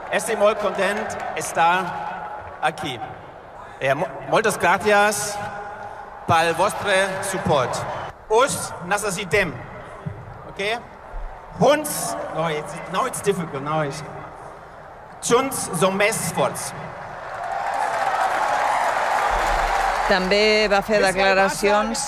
Estic molt content d'estar aquí. Moltes gràcies pel vostre suport. Us necessitem. Okay? Junts... Now it's difficult. Junts som més forts. També va fer declaracions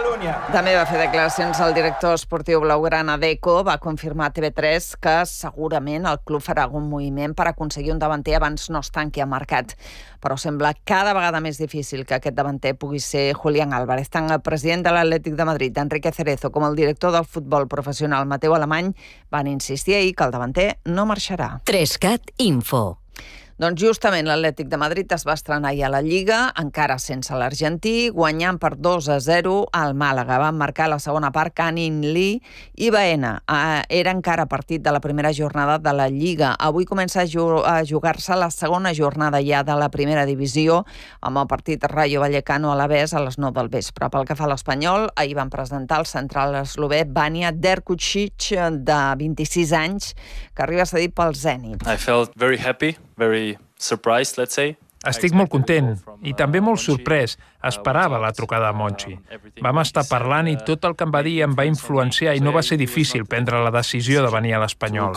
el director esportiu blaugrana Deco, va confirmar a TV3 que segurament el club farà algun moviment per aconseguir un davanter abans no es tanqui el mercat. Però sembla cada vegada més difícil que aquest davanter pugui ser Julián Álvarez. Tant el president de l'Atlètic de Madrid, Enrique Cerezo, com el director del futbol professional, Mateu Alemany, van insistir ahir que el davanter no marxarà. 3CAT Info. Doncs justament l'Atlètic de Madrid es va estrenar ahir a la Lliga, encara sense l'argentí, guanyant per 2-0 al Màlaga. Van marcar la segona part Canin Lee i Baena. Era encara partit de la primera jornada de la Lliga. Avui comença a jugar-se la segona jornada ja de la primera divisió, amb el partit Rayo Vallecano a l'Alavés a les 9 del vespre. Pel que fa a l'Espanyol, ahir van presentar el central eslové Vanja Derkučić, de 26 anys, que arriba a cedir pel Zenit. I felt very happy, very surprised, let's say. Estic molt content i també molt sorprès. Esperava la trucada de Monchi. Vam estar parlant i tot el que em va dir em va influenciar i no va ser difícil prendre la decisió de venir a l'Espanyol.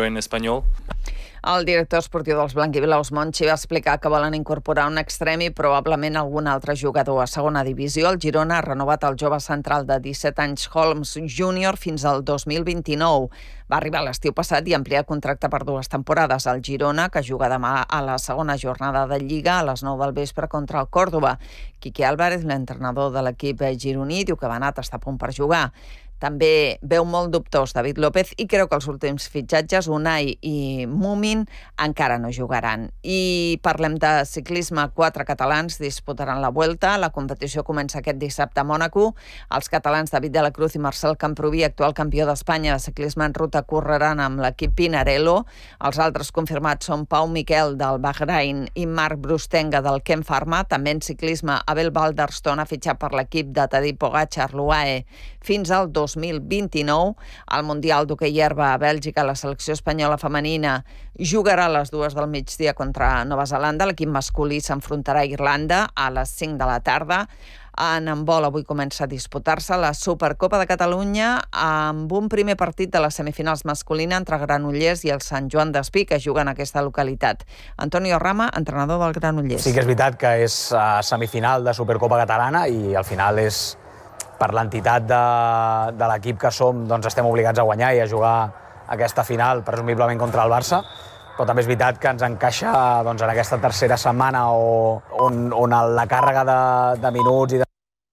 El director esportiu dels blanquivilaus, Monchi, va explicar que volen incorporar un extrem i probablement algun altre jugador a segona divisió. El Girona ha renovat el jove central de 17 anys Holmes Júnior fins al 2029. Va arribar l'estiu passat i ampliar el contracte per 2 temporades. El Girona, que juga demà a la segona jornada de Lliga a les 9 del vespre contra el Còrdova. Quique Álvarez, l'entrenador de l'equip gironí, diu que Benat està a punt per jugar. També veu molt dubtós David López i creu que els últims fitxatges, Unai i Mumin, encara no jugaran. I parlem de ciclisme. 4 catalans disputaran la Vuelta. La competició comença aquest dissabte a Mònaco. Els catalans David de la Cruz i Marcel Camproví, actual campió d'Espanya de ciclisme en ruta, correran amb l'equip Pinarello. Els altres confirmats són Pau Miquel del Bahrain i Marc Brustenga del Kem Pharma. També en ciclisme, Abel Balderston ha fitxat per l'equip de Tadej Pogačar, l'UAE, fins al 2029. Al Mundial d'Hoquei Herba a Bèlgica, la selecció espanyola femenina jugarà a les 2 del migdia contra Nova Zelanda. L'equip masculí s'enfrontarà a Irlanda a les 5 de la tarda. En handbol avui comença a disputar-se la Supercopa de Catalunya amb un primer partit de les semifinals masculina entre Granollers i el Sant Joan d'Espí, que juguen en aquesta localitat. Antonio Rama, entrenador del Granollers. Sí que és veritat que és semifinal de Supercopa Catalana i al final és per l'entitat de l'equip que som, doncs estem obligats a guanyar i a jugar aquesta final, presumiblement contra el Barça, però també és veritat que ens encaixa doncs, en aquesta tercera setmana on la càrrega de minuts i de...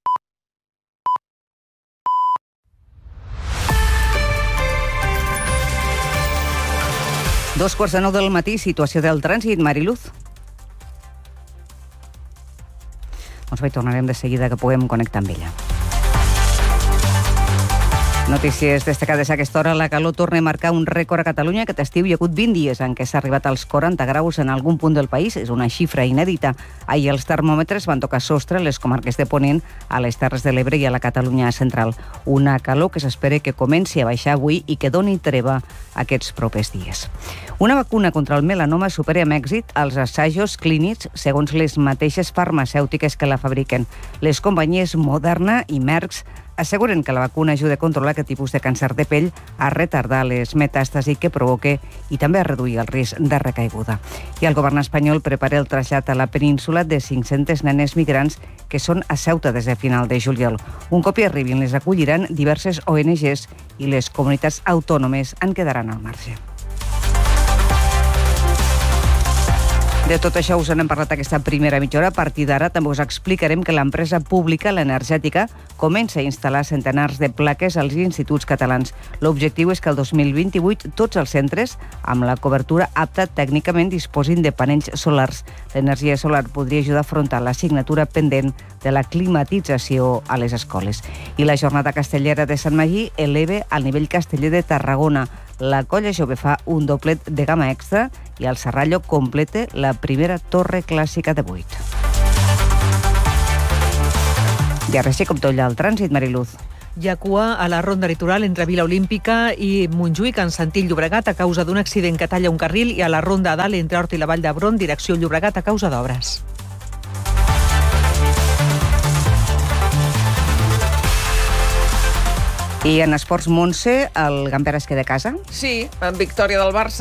Dos quarts de 9 del matí, situació del trànsit, Mariluz. Doncs bé, tornarem de seguida que puguem connectar amb ella. Notícies destacades a aquesta hora. La calor torna a marcar un rècord a Catalunya. Aquest estiu hi ha hagut 20 dies en què s'ha arribat als 40 graus en algun punt del país. És una xifra inèdita. Ahir els termòmetres van tocar sostre a les comarques de Ponent, a les Terres de l'Ebre i a la Catalunya central. Una calor que s'espera que comenci a baixar avui i que doni treva aquests propers dies. Una vacuna contra el melanoma supera amb èxit els assajos clínics segons les mateixes farmacèutiques que la fabriquen. Les companyies Moderna i Merck asseguren que la vacuna ajuda a controlar aquest tipus de càncer de pell, a retardar les metàstasis que provoca i també a reduir el risc de recaiguda. I el govern espanyol prepara el trasllat a la península de 500 nenes migrants que són a Ceuta des de final de juliol. Un cop hi arribin, les acolliran diverses ONGs i les comunitats autònomes en quedaran al marge. De tot això us n'hem parlat aquesta primera mitja hora. A partir d'ara també us explicarem que l'empresa pública, l'energètica, comença a instal·lar centenars de plaques als instituts catalans. L'objectiu és que el 2028 tots els centres amb la cobertura apta tècnicament disposin de panells solars. L'energia solar podria ajudar a afrontar l'assignatura pendent de la climatització a les escoles. I la jornada castellera de Sant Magí eleva al nivell casteller de Tarragona. La Colla Jove fa un doblet de gamma extra i el Serrallo completa la primera torre clàssica de 8. I ara sí, com tot el trànsit, Mariluz. Hi ha cua a la ronda litoral entre Vila Olímpica i Montjuïc en sentit Llobregat a causa d'un accident que talla un carril i a la ronda a dalt entre Hort i la Vall d'Hebron, direcció Llobregat a causa d'obres. I en esports, Montse, el Gamper es queda a casa? Sí, en victòria del Barça